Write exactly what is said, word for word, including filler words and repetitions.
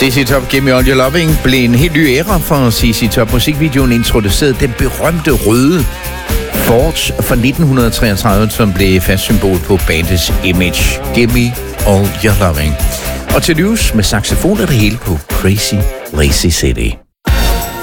C C Top, Gimme All Your Loving blev en helt ny æra for C C Top. Musikvideoen introducerede den berømte røde Ford fra nitten treogtredive, som blev fast symbol på bandets image. Gimme All Your Loving. Og til news med saxofon er det hele på Crazy Lazy City.